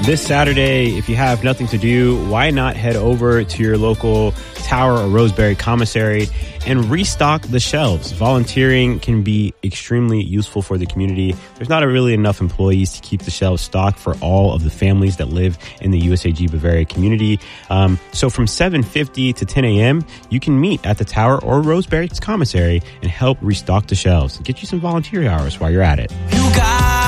This Saturday, if you have nothing to do, why not head over to your local Tower or Roseberry commissary and restock the shelves. Volunteering can be extremely useful for the community. There's not really enough employees to keep the shelves stocked for all of the families that live in the USAG Bavaria community. So from 7:50 to 10 a.m., you can meet at the Tower or Roseberry commissary and help restock the shelves. Get you some volunteer hours while you're at it.